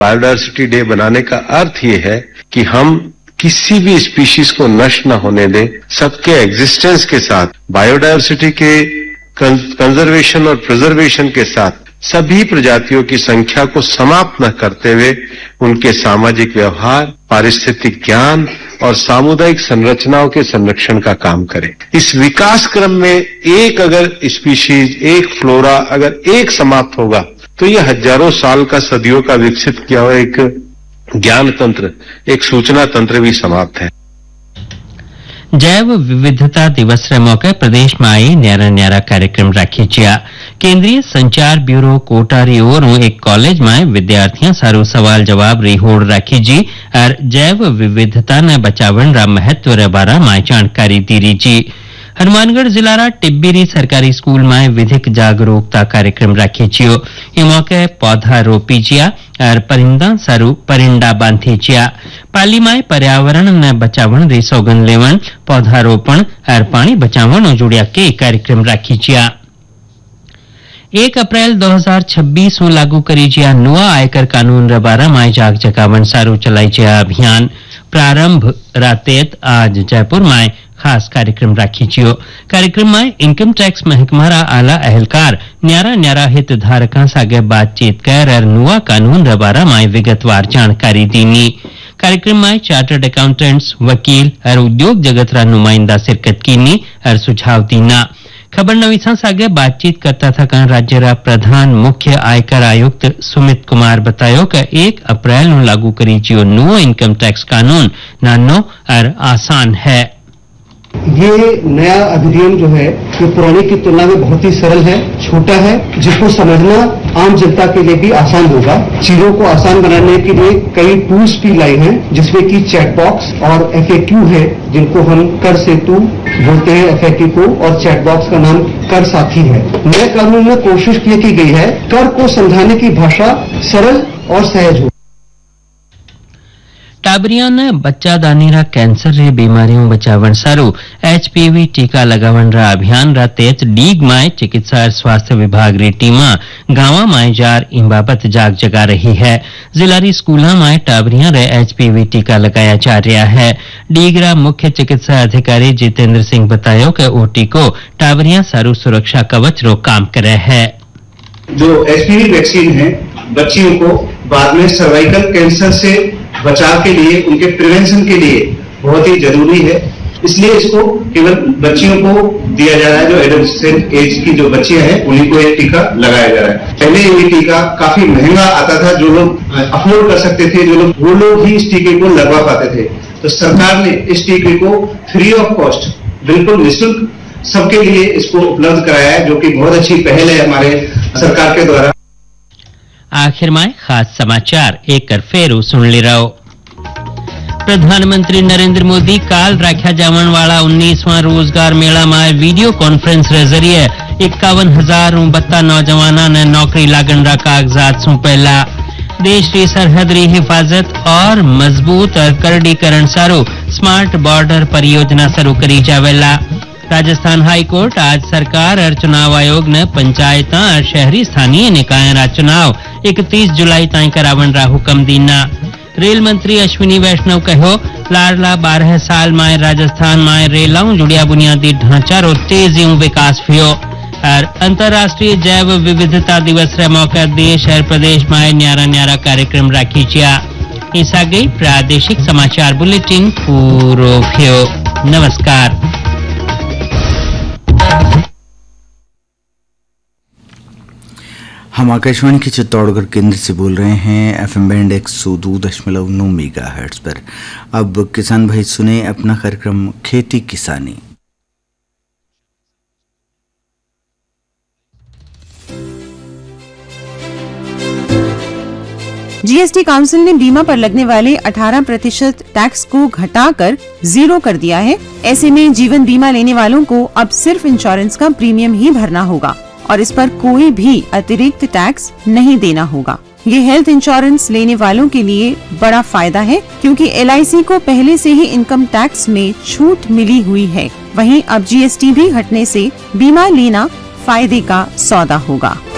Biodiversity day बनाने का अर्थ ये है कि हम किसी भी स्पीशीज को नष्ट न होने दें, सबके एग्जिस्टेंस के साथ, बायोडायवर्सिटी के कंजर्वेशन और प्रिजर्वेशन के साथ सभी प्रजातियों की संख्या को समाप्त न करते हुए उनके सामाजिक व्यवहार, पारिस्थितिक ज्ञान और सामुदायिक संरचनाओं के संरक्षण का काम करें। इस विकास क्रम में एक अगर स्पीशीज, एक फ्लोरा अगर एक समाप्त होगा तो ये हजारों साल का, सदियों का विकसित किया हुआ एक ज्ञान तंत्र, एक सूचना तंत्र भी समाप्त है। जैव विविधता दिवस रे मौके प्रदेश में आई न्यारा न्यारा कार्यक्रम राखी छिया। केंद्रीय संचार ब्यूरो कोटारी ओर एक कॉलेज में विद्यार्थियों सारू सवाल जवाब रिहोड़ राखी जी और जैव विविधता ने बचावन रा महत्व रे बारा में जानकारी दी रही जी। हनुमानगढ़ जिला रा टिब्बीरी सरकारी स्कूल में विधिक जागरूकता कार्यक्रम राखी छियो। ये मौके पौधा रोपी जिया और परिंदा सारू परिंडा बांधी जिया। पाली में पर्यावरण ने बचावन री सौगंध लेवन, पौधारोपण और पानी बचावन जुड़िया के कार्यक्रम राखी जिया। 1 अप्रैल 2026 में लागू करी जिया नवा आयकर कानून रे बारा में जाग जगावन सारू चलाई जिया अभियान। प्रारंभ रातेत आज जयपुर में खास कार्यक्रम राखी छियो। कार्यक्रम में इनकम टैक्स महकमा रा आला अहलकार न्यारा न्यारा हितधारकों सागे बातचीत कर नवा कानून रे बारा में विगतवार जानकारी दीनी। कार्यक्रम में चार्टर्ड अकाउंटेंट्स, वकील और उद्योग जगत रा नुमाइंदा शिरकत कीनी और सुझाव दीना। खबर नवीसा सागे बातचीत करता था कहा राज्य रा प्रधान मुख्य आयकर आयुक्त सुमित कुमार बतायो कि 1 अप्रैल नु लागू करी जियो नुओ इनकम टैक्स कानून नानो और आसान है। ये नया अधिनियम जो है ये पुराने की तुलना में बहुत ही सरल है, छोटा है, जिसको समझना आम जनता के लिए भी आसान होगा। चीजों को आसान बनाने के लिए कई टूल्स भी लाए हैं, जिसमें कि चैट बॉक्स और FAQ है, जिनको हम कर सेतु बोलते हैं FAQ को, और चैट बॉक्स का नाम कर साथी है। नए कानून में कोशिश ये की गई है कर को समझाने की भाषा सरल और सहज हो। टाबरिया ने बच्चा दानीरा कैंसर रे बीमारियों बचावन सारू HPV टीका लगावन रा अभियान रा तेज डीग माय चिकित्सा और स्वास्थ्य विभाग री टीमा गांवा माय जार इन बाबत जाग जगा रही है। जिलारी स्कूला माय टाबरिया रे HPV टीका लगाया जा रहा है। डीग रा मुख्य चिकित्सा अधिकारी जितेंद्र सिंह बतायो कि ओ टीको टाबरिया सारू सुरक्षा कवच रो काम करे है। जो HPV वैक्सीन है बच्चियों को बाद में सर्वाइकल कैंसर से बचाव के लिए, उनके प्रिवेंशन के लिए बहुत ही जरूरी है। इसलिए इसको केवल बच्चियों को दिया जा रहा है। जो एडोलेसेंट एज की जो बच्चियां हैं उन्हीं को ये टीका लगाया जा रहा है। पहले ये टीका काफी महंगा आता था, जो लोग अफोर्ड कर सकते थे, वो लोग ही इस टीके को लगवा पाते थे। तो सरकार ने इस टीके को फ्री ऑफ कॉस्ट, बिल्कुल निःशुल्क सबके लिए इसको उपलब्ध कराया है, जो कि बहुत अच्छी पहल है हमारे सरकार के द्वारा। आखिर में खास समाचार एक कर फेरू सुन ले रहो। प्रधानमंत्री नरेंद्र मोदी काल राख्या जावन वाला 19वां रोजगार मेला में वीडियो कॉन्फ्रेंस रे जरिए 51,062 नौजवाना ने नौकरी लागण रा कागजात सौंपेला। देश की सरहद री हिफाजत और मजबूत और करडीकरण सारू स्मार्ट बॉर्डर परियोजना शुरू करी जावेला। राजस्थान हाई कोर्ट आज सरकार और चुनाव आयोग ने पंचायत और शहरी स्थानीय निकाय रा चुनाव 31 जुलाई ताई करावन रा हुक्म दीना। रेल मंत्री अश्विनी वैष्णव कहो लाडला 12 साल में राजस्थान में रेलाओं जुड़िया बुनियादी ढांचा रो तेजी विकास हुयो। और अंतर्राष्ट्रीय जैव विविधता दिवस रे मौके देश और प्रदेश में न्यारा न्यारा कार्यक्रम राखी छिया। ईसा गई प्रादेशिक समाचार बुलेटिन पूरो थियो। नमस्कार। हम आकाशवाणी के चित्तौड़गढ़ केंद्र से बोल रहे हैं FM बैंड 102.9 मेगाहर्ट्ज पर। अब किसान भाई सुने अपना कार्यक्रम खेती किसानी। GST काउंसिल ने बीमा पर लगने वाले 18% टैक्स को घटाकर 0 कर दिया है। ऐसे में जीवन बीमा लेने वालों को अब सिर्फ इंश्योरेंस का प्रीमियम ही भरना होगा और इस पर कोई भी अतिरिक्त टैक्स नहीं देना होगा। ये हेल्थ इंश्योरेंस लेने वालों के लिए बड़ा फायदा है, क्योंकि LIC को पहले से ही इनकम टैक्स में छूट मिली हुई है। वहीं अब GST भी हटने से बीमा लेना फायदे का सौदा होगा।